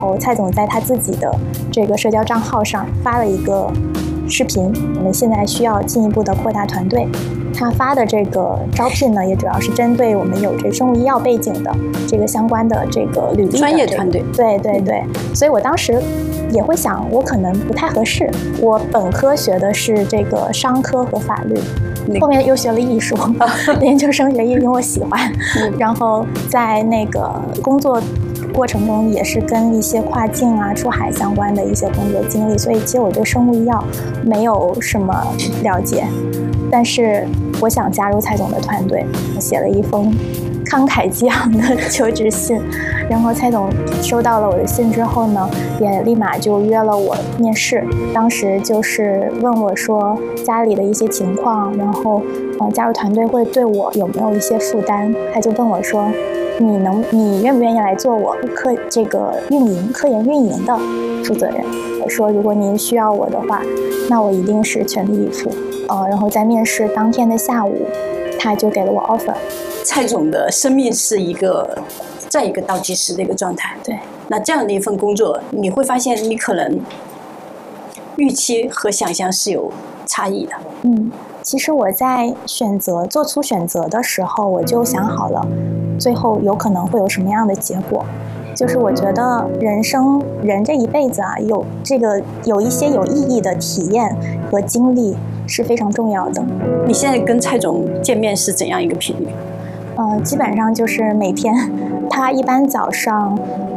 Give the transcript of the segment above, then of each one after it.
蔡总在他自己的这个社交账号上发了一个视频，我们现在需要进一步的扩大团队。他发的这个招聘呢，也主要是针对我们有这生物医药背景的这个相关的这个履历的专业团队。 对对对，所以我当时也会想，我可能不太合适。我本科学的是这个商科和法律，后面又学了艺术，研究生学因为我喜欢，然后在那个工作过程中也是跟一些跨境啊、出海相关的一些工作经历，所以其实我对生物医药没有什么了解，但是我想加入蔡总的团队，我写了一封慷慨激昂的求职信，然后蔡总收到了我的信之后呢，也立马就约了我面试。当时就是问我说家里的一些情况，然后加入团队会对我有没有一些负担。他就问我说，你愿不愿意来做我科研运营的负责人？我说如果您需要我的话，那我一定是全力以赴。然后在面试当天的下午，他就给了我 offer。 蔡总的生命是一个倒计时的一个状态。 对， 那这样的一份工作，你会发现你可能预期和想象是有差异的。 其实我在做出选择的时候，我就想好了，最后有可能会有什么样的结果。就是我觉得人这一辈子啊，有一些有意义的体验和经历是非常重要的。 你现在跟蔡总见面是怎样一个频率？ 基本上就是每天，他一般早上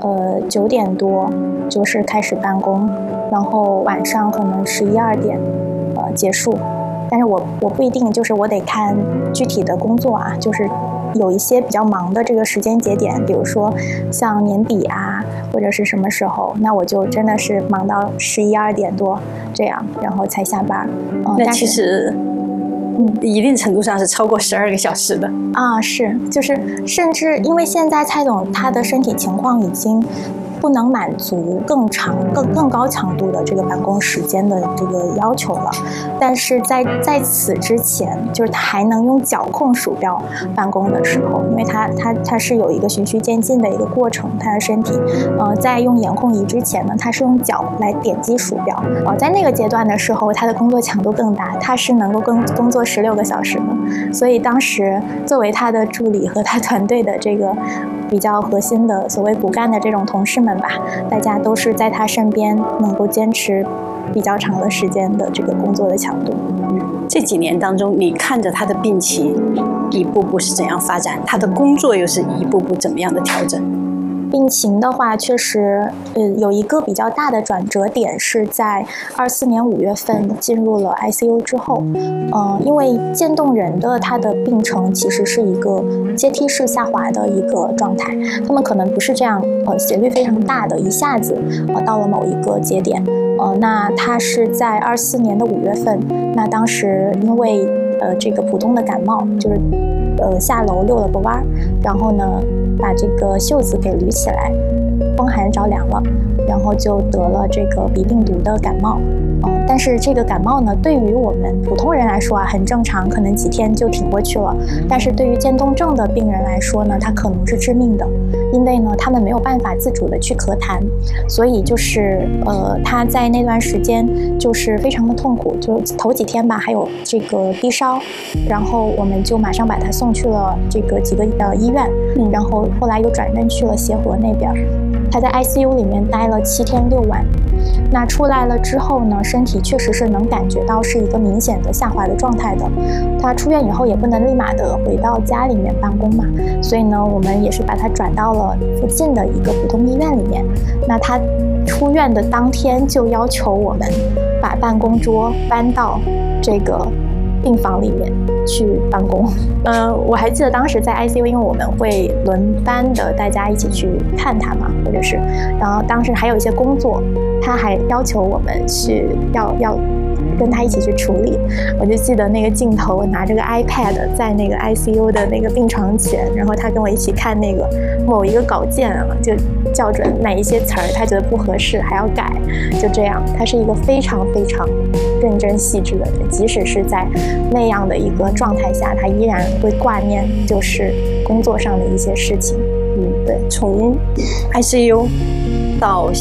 9点多就是开始办公，然后晚上可能11、12点结束。但是我不一定，就是我得看具体的工作啊，就是有一些比较忙的这个时间节点，比如说像年底啊，或者是什么时候，那我就真的是忙到11、12点多这样，然后才下班。 那其实一定程度上是超过12个小时的啊，是，就是甚至因为现在蔡总他的身体情况已经不能满足更高强度的这个办公时间的这个要求了，但是在此之前，就是他还能用脚控鼠标办公的时候，因为他是有一个循序渐进的一个过程，他的身体，在用眼控仪之前呢，他是用脚来点击鼠标，在那个阶段的时候，他的工作强度更大，他是能够工作16个小时的，所以当时作为他的助理和他团队的这个比较核心的所谓骨干的这种同事们吧，大家都是在他身边能够坚持比较长的时间的这个工作的强度。 这几年当中，你看着他的病情一步步是怎样发展，他的工作又是一步步怎么样的调整？ 病情的话，确实，有一个比较大的转折点是在24年5月份进入了 ICU 之后，因为渐冻人的他的病程其实是一个阶梯式下滑的一个状态，他们可能不是这样，斜率非常大的一下子，到了某一个节点，那他是在24年的5月份，那当时因为这个普通的感冒，就是下楼溜了个弯儿，然后呢把这个袖子给捋起来，风寒着凉了，然后就得了这个鼻病毒的感冒。但是这个感冒呢，对于我们普通人来说啊，很正常，可能几天就挺过去了。但是对于渐冻症的病人来说呢，它可能是致命的，因为呢，他们没有办法自主的去咳痰，所以就是他在那段时间就是非常的痛苦，就头几天吧，还有这个低烧，然后我们就马上把他送去了这个几个医院，然后后来又转任去了协和那边。他在 ICU 里面待了7天6晚，那出来了之后呢，身体确实是能感觉到是一个明显的下滑的状态的。他出院以后也不能立马的回到家里面办公嘛，所以呢，我们也是把他转到了附近的一个普通医院里面。那他出院的当天就要求我们把办公桌搬到这个病房里面去办公。我还记得当时在 ICU， 因为我们会轮班的，大家一起去看他嘛，或者是，然后当时还有一些工作，他还要求我们去要跟他一起去处理。我就记得那个镜头，我拿着个 iPad 在那个 ICU 的那个病床前，然后他跟我一起看那个某一个稿件啊，就校准哪一些词儿他觉得不合适还要改，就这样。他是一个非常非常认真细致的人，即使是在那样的一个状态下，他依然会挂念就是工作上的一些事情。 对，从 ICU 到